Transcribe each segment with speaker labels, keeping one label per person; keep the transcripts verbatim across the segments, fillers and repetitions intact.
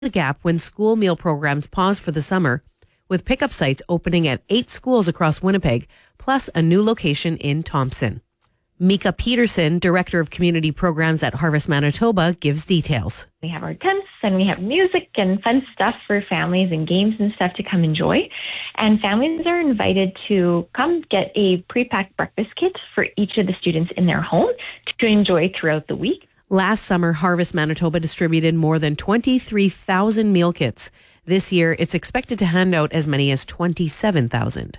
Speaker 1: the gap when school meal programs pause for the summer, with pickup sites opening at eight schools across Winnipeg, plus a new location in Thompson. Mika Peterson, Director of Community Programs at Harvest Manitoba, gives details.
Speaker 2: We have our tents and we have music and fun stuff for families and games and stuff to come enjoy. And families are invited to come get a pre-packed breakfast kit for each of the students in their home to enjoy throughout the week.
Speaker 1: Last summer, Harvest Manitoba distributed more than twenty-three thousand meal kits. This year, it's expected to hand out as many as twenty-seven thousand.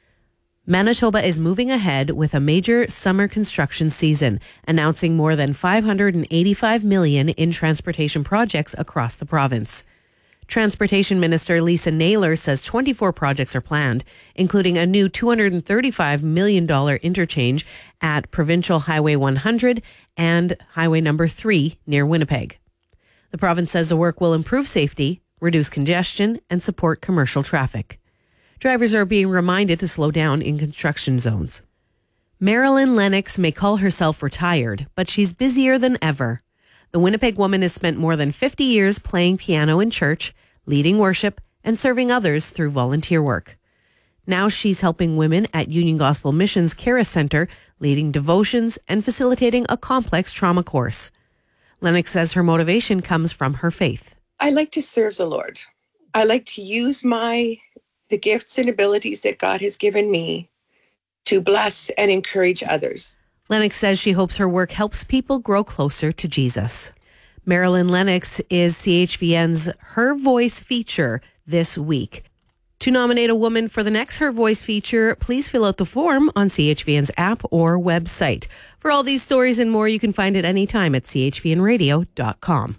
Speaker 1: Manitoba is moving ahead with a major summer construction season, announcing more than five hundred eighty-five million dollars in transportation projects across the province. Transportation Minister Lisa Naylor says twenty-four projects are planned, including a new two hundred thirty-five million dollars interchange at Provincial Highway one hundred and Highway number three near Winnipeg. The province says the work will improve safety, reduce congestion, and support commercial traffic. Drivers are being reminded to slow down in construction zones. Marilyn Lennox may call herself retired, but she's busier than ever. The Winnipeg woman has spent more than fifty years playing piano in church, leading worship, and serving others through volunteer work. Now she's helping women at Union Gospel Mission's Caris Center, leading devotions and facilitating a complex trauma course. Lennox says her motivation comes from her faith.
Speaker 3: I like to serve the Lord. I like to use my the gifts and abilities that God has given me to bless and encourage others.
Speaker 1: Lennox says she hopes her work helps people grow closer to Jesus. Marilyn Lennox is C H V N's Her Voice feature this week. To nominate a woman for the next Her Voice feature, please fill out the form on C H V N's app or website. For all these stories and more, you can find it anytime at c h v n radio dot com.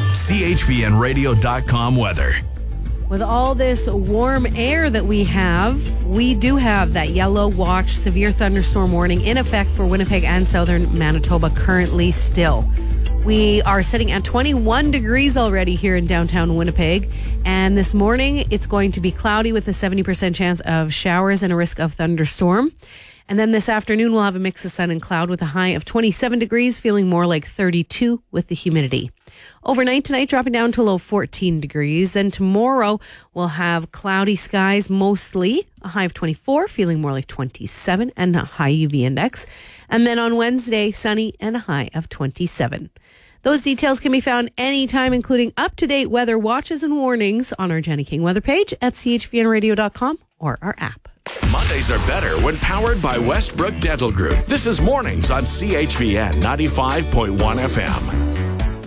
Speaker 4: c h v n radio dot com weather.
Speaker 1: With all this warm air that we have, we do have that yellow watch severe thunderstorm warning in effect for Winnipeg and southern Manitoba currently still. We are sitting at twenty-one degrees already here in downtown Winnipeg. And this morning, it's going to be cloudy with a seventy percent chance of showers and a risk of thunderstorm. And then this afternoon, we'll have a mix of sun and cloud with a high of twenty-seven degrees, feeling more like thirty-two with the humidity. Overnight tonight, dropping down to a low fourteen degrees. Then tomorrow, we'll have cloudy skies mostly, a high of twenty-four, feeling more like twenty-seven, and a high U V index. And then on Wednesday, sunny and a high of twenty-seven. Those details can be found anytime, including up-to-date weather watches and warnings on our Jenny King weather page at c h v n radio dot com or our app.
Speaker 4: Mondays are better when powered by Westbrook Dental Group. This is Mornings on C H V N ninety-five point one F M.